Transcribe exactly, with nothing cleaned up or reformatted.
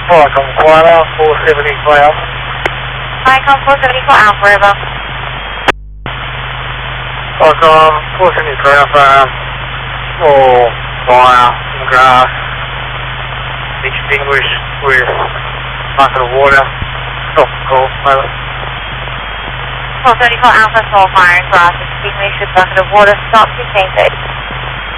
Welcome, Quanta, four seventy-four Alpha. Welcome, four seventy-four Alpha, River. Welcome, four seventy-four Alpha, four fire in the grass, extinguished with bucket of water, stop call, over. four seventy-four Alpha, small fire in grass, extinguished with bucket of water, stop fifteen thirty.